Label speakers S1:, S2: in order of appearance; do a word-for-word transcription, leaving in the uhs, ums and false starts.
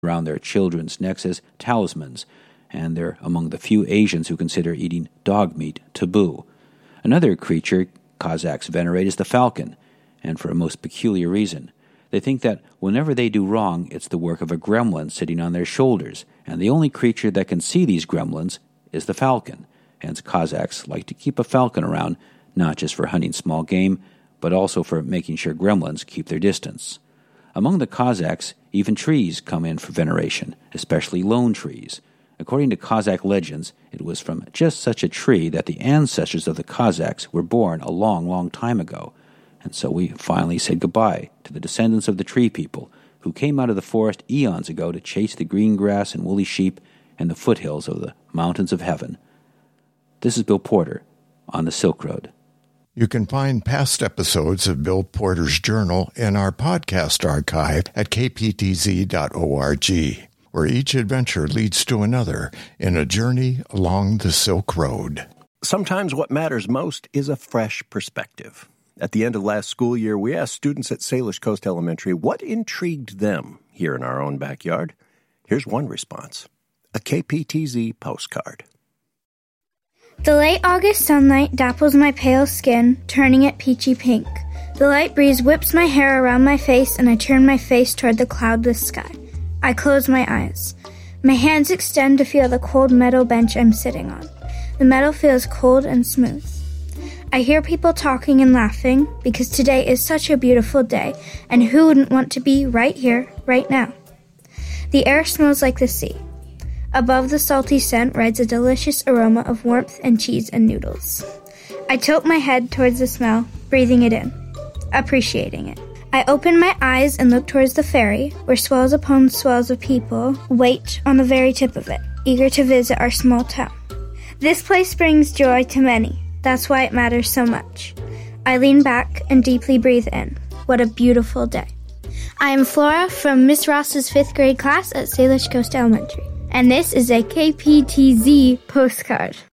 S1: around their children's necks as talismans, and they're among the few Asians who consider eating dog meat taboo. Another creature Kazakhs venerate is the falcon, and for a most peculiar reason. They think that whenever they do wrong, it's the work of a gremlin sitting on their shoulders, and the only creature that can see these gremlins is the falcon. Hence, Kazakhs like to keep a falcon around, not just for hunting small game, but also for making sure gremlins keep their distance. Among the Kazakhs, even trees come in for veneration, especially lone trees. According to Kazakh legends, it was from just such a tree that the ancestors of the Kazakhs were born a long, long time ago. And so we finally said goodbye to the descendants of the tree people who came out of the forest eons ago to chase the green grass and woolly sheep in the foothills of the mountains of heaven. This is Bill Porter on the Silk Road.
S2: You can find past episodes of Bill Porter's Journal in our podcast archive at k p t z dot org, where each adventure leads to another in a journey along the Silk Road.
S3: Sometimes what matters most is a fresh perspective. At the end of last school year, we asked students at Salish Coast Elementary what intrigued them here in our own backyard. Here's one response: a K P T Z postcard.
S4: The late August sunlight dapples my pale skin, turning it peachy pink. The light breeze whips my hair around my face, and I turn my face toward the cloudless sky. I close my eyes. My hands extend to feel the cold metal bench I'm sitting on. The metal feels cold and smooth. I hear people talking and laughing, because today is such a beautiful day, and who wouldn't want to be right here, right now? The air smells like the sea. Above the salty scent rides a delicious aroma of warmth and cheese and noodles. I tilt my head towards the smell, breathing it in, appreciating it. I open my eyes and look towards the ferry, where swells upon swells of people wait on the very tip of it, eager to visit our small town. This place brings joy to many. That's why it matters so much. I lean back and deeply breathe in. What a beautiful day. I am Flora from Miss Ross's fifth grade class at Salish Coast Elementary, and this is a K P T Z postcard.